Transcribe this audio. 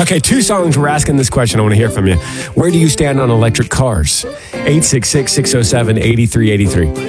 Okay, 2 songs. We're asking this question. I want to hear from you. Where do you stand on electric cars? 866-607-8383.